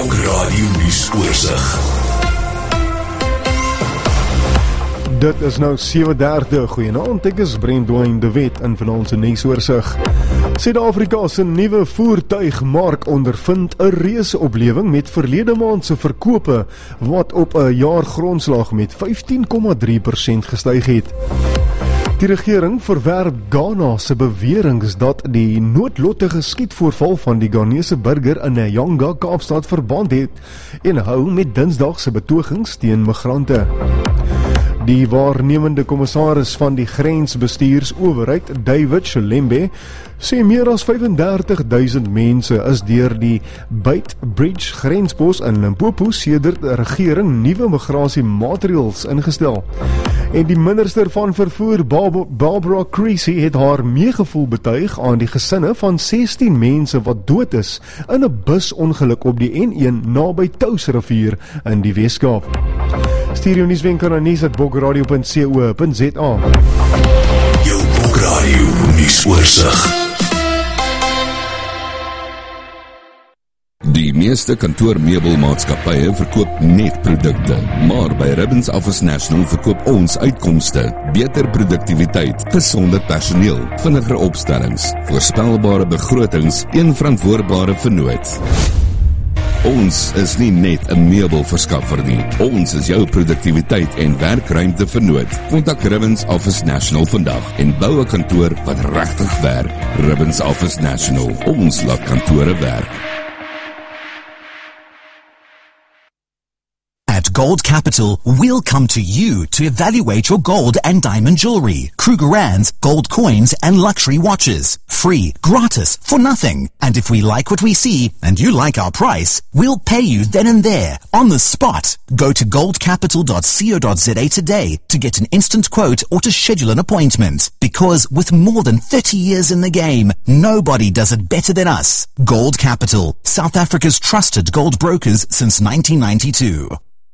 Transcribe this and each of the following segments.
Radio nuusoorseig. Dit is nou 7:30. Goeienaand, ek is Brandwyn de Wet in vanaand se nuusoorseig. Suid-Afrika se nuwe voertuigmark ondervind 'n reuseoplewing met verlede maand se verkope wat op 'n jaargrondslag met 15,3% gestyg het. Die regering verwerp Ghana se beweringe dat die noodlottige skietvoorval van die Ghanese burger in Nyanga, Kaapstad verband het en hou met Dinsdag se betogings teen migrante. Die waarnemende kommissaris van die grensbestuursowerheid, David Shelembe, sê meer as 35,000 mense is deur die Beitbridge grenspos in Limpopo sedert die regering nuwe migrasiemaatreëls ingestel. En die minister van vervoer, Barbara Creecy, het haar meegevoel betuig aan die gesinne van 16 mense wat dood is in 'n busongeluk op die N1 naby Touwsrivier in die Weskaap. Stuur jou nuuswenk aan nuus@bogradio.co.za. Jou Bogradio nuusoorseig. Die meeste kantoormeubelmaatskappye verkoop net produkte, maar by Ribbons Office National verkoop ons uitkomste, beter produktiwiteit, gesonder personeel, vinniger opstellings, voorspelbare begrotings, een verantwoordbare vennoot. Ons is nie net 'n meubelverskaffer nie. Ons is jou produktiwiteit en werkruimte vennoot. Kontak Ribbons Office National vandag en bou 'n kantoor wat regtig werk. Ribbons Office National. Ons laat kantore werk. At Gold Capital, we'll come to you to evaluate your gold and diamond jewelry, Krugerrands, gold coins, and luxury watches. Free, gratis, for nothing. And if we like what we see, and you like our price, we'll pay you then and there, on the spot. Go to goldcapital.co.za today to get an instant quote or to schedule an appointment. Because with more than 30 years in the game, nobody does it better than us. Gold Capital, South Africa's trusted gold brokers since 1992.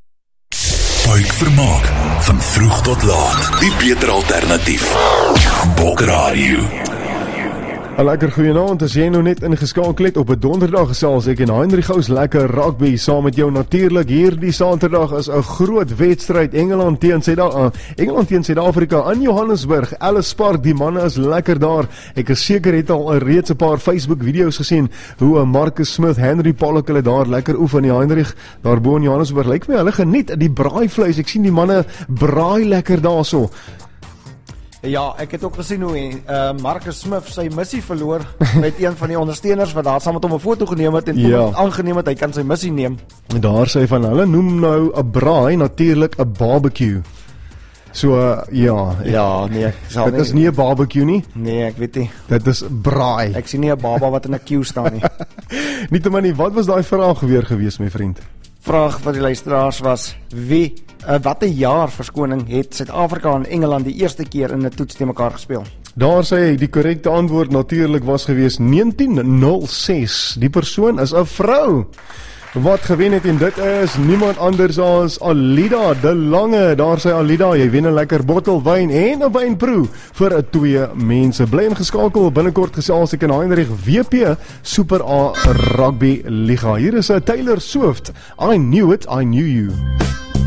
Buik vermaak, van vroeg tot laat, die beter alternatief. Bogradio. 'n Lekker goeienaand, as jy nou net ingeskakel het op 'n donderdag gesels ek en Heinrich Gous lekker rugby saam met jou natuurlik. Hierdie Saterdag is 'n groot wedstryd, Engeland teen Suid-Afrika in Johannesburg, Ellis Park. Die manne is lekker daar. Ek is seker het al reeds 'n paar Facebook video's gesien hoe Marcus Smith, Henry Pollock hulle daar lekker oefen. Die Heinrich daar bo in Johannesburg, lyk my hulle geniet die braaivleis. Ek sien die manne braai lekker daarso. Ja, ek het ook gesien hoe Marcus Smith sy missie verloor met een van die ondersteuners wat daar saam met hom 'n foto geneem het en toe aangeneem het hy kan sy missie neem. En daar sê van hulle noem nou 'n braai natuurlik 'n barbecue. So ja, nee, dit is nie 'n barbecue nie. Nee, ek weet nie. Dit is braai. Ek sien nie 'n baba wat in 'n queue staan nie. Nietemin, wat was daai vraag weer gewees, my vriend? Vraag van die luisteraars was: watter jaar verskoning het Suid-Afrika en Engeland die eerste keer in 'n toets te mekaar gespeel? Daar sê hy die korrekte antwoord natuurlik was gewees 1906. Die persoon is 'n vrou wat gewen het en dit is niemand anders as Alida de Lange. Daar sê Alida, jy wen 'n lekker bottel wyn en 'n wynproe vir 'n 2 mense. Bly ingeskakel, binnekort gesels ek en Heinrich WP Super A Rugby Liga. Hier is 'n Taylor Swift, I Knew It, I Knew You.